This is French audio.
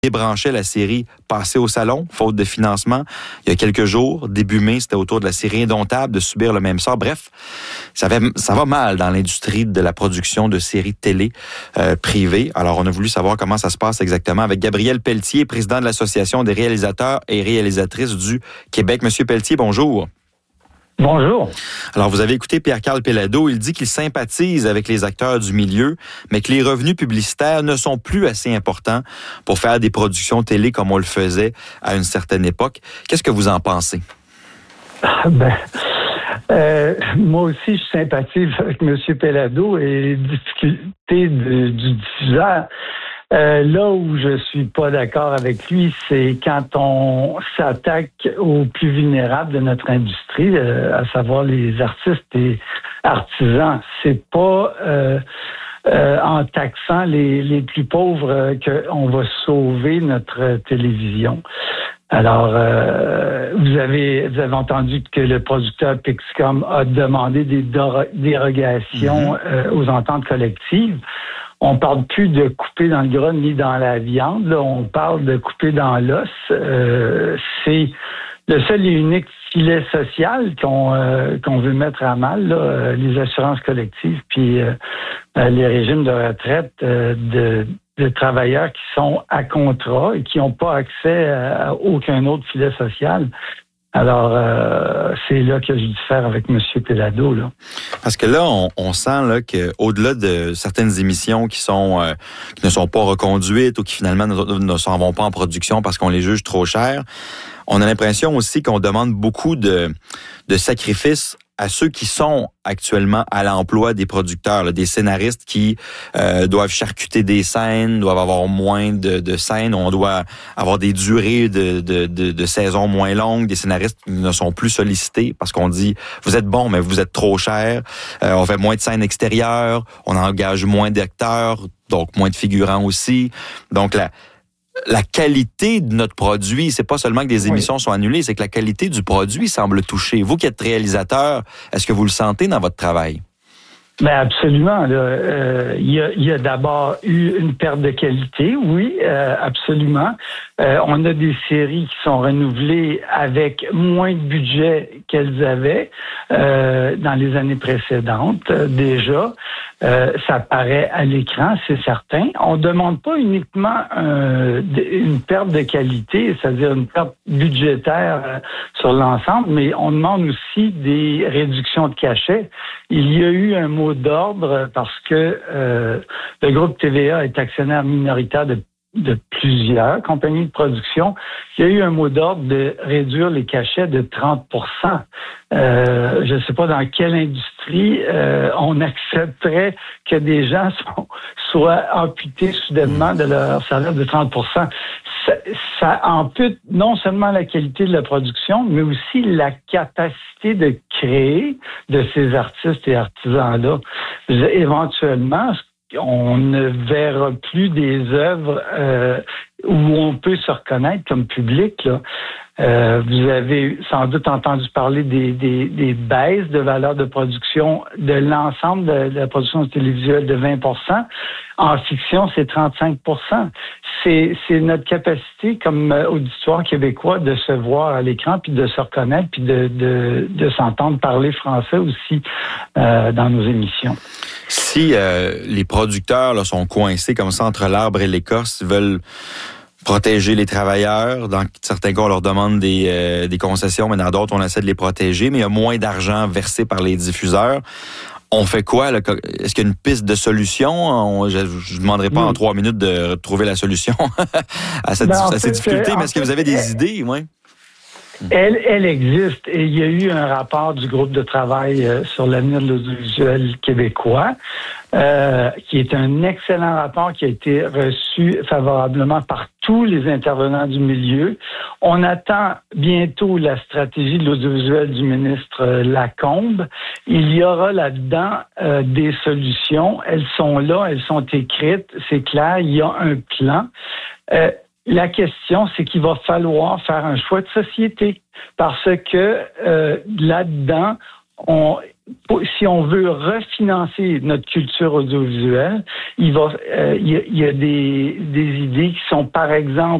débranchait la série Passé au salon, faute de financement. Il y a quelques jours, début mai, c'était autour de la série Indomptable de subir le même sort. Bref, ça va mal dans l'industrie de la production de séries télé privées. Alors, on a voulu savoir comment ça se passe exactement avec Gabriel Pelletier, président de l'Association des réalisateurs et réalisatrices du Québec. Monsieur Pelletier, bonjour. Bonjour. Alors, vous avez écouté Pierre-Carl Péladeau. Il dit qu'il sympathise avec les acteurs du milieu, mais que les revenus publicitaires ne sont plus assez importants pour faire des productions télé comme on le faisait à une certaine époque. Qu'est-ce que vous en pensez? Moi aussi, je sympathise avec M. Péladeau et les difficultés du diffuseur. Là où je suis pas d'accord avec lui, c'est quand on s'attaque aux plus vulnérables de notre industrie, à savoir les artistes et artisans. C'est pas en taxant les plus pauvres qu'on va sauver notre télévision. Alors, vous avez entendu que le producteur Pixcom a demandé des dérogations aux ententes collectives. On parle plus de couper dans le gras ni dans la viande. Là, on parle de couper dans l'os. C'est le seul et unique filet social qu'on veut mettre à mal, là, les assurances collectives, puis les régimes de retraite de travailleurs qui sont à contrat et qui n'ont pas accès à aucun autre filet social. Alors, c'est là que je diffère avec M. Péladeau, là. Parce que là, on sent là qu'au-delà de certaines émissions qui ne sont pas reconduites ou qui finalement ne s'en vont pas en production parce qu'on les juge trop cher, on a l'impression aussi qu'on demande beaucoup de sacrifices à ceux qui sont actuellement à l'emploi des producteurs, là, des scénaristes qui doivent charcuter des scènes, doivent avoir moins de scènes, on doit avoir des durées de saisons moins longues, des scénaristes qui ne sont plus sollicités parce qu'on dit « vous êtes bon, mais vous êtes trop cher, on fait moins de scènes extérieures, on engage moins d'acteurs, donc moins de figurants aussi ». Donc la qualité de notre produit, c'est pas seulement que des émissions sont annulées, c'est que la qualité du produit semble toucher. Vous qui êtes réalisateur, est-ce que vous le sentez dans votre travail? Ben absolument. Il y a d'abord eu une perte de qualité, oui, absolument. On a des séries qui sont renouvelées avec moins de budget qu'elles avaient dans les années précédentes déjà. Ça paraît à l'écran, c'est certain. On demande pas uniquement une perte de qualité, c'est-à-dire une perte budgétaire sur l'ensemble, mais on demande aussi des réductions de cachets. Il y a eu un mot d'ordre parce que le groupe TVA est actionnaire minoritaire de plusieurs compagnies de production. Il y a eu un mot d'ordre de réduire les cachets de 30 %. Je ne sais pas dans quelle industrie on accepterait que des gens soient amputés soudainement de leur salaire de 30 %. Ça ampute non seulement la qualité de la production, mais aussi la capacité de créer de ces artistes et artisans-là. Éventuellement, on ne verra plus des œuvres où on peut se reconnaître comme public, là. Vous avez sans doute entendu parler des baisses de valeur de production de l'ensemble de la production télévisuelle de 20 %. En fiction, c'est 35 %. C'est notre capacité comme auditoire québécois de se voir à l'écran, puis de se reconnaître, puis de s'entendre parler français aussi dans nos émissions. Si les producteurs là, sont coincés comme ça entre l'arbre et l'écorce, ils veulent protéger les travailleurs. Dans certains cas, on leur demande des concessions, mais dans d'autres, on essaie de les protéger, mais il y a moins d'argent versé par les diffuseurs. On fait quoi, là? Est-ce qu'il y a une piste de solution? Je ne demanderai pas en 3 minutes de trouver la solution à ces difficultés, mais est-ce que vous avez des idées? Ouais. Elle existe et il y a eu un rapport du groupe de travail sur l'avenir de l'audiovisuel québécois qui est un excellent rapport qui a été reçu favorablement par tous les intervenants du milieu. On attend bientôt la stratégie de l'audiovisuel du ministre Lacombe. Il y aura là-dedans des solutions. Elles sont là, elles sont écrites, c'est clair, il y a un plan. La question, c'est qu'il va falloir faire un choix de société parce que là-dedans, si on veut refinancer notre culture audiovisuelle, il y a des idées qui sont, par exemple,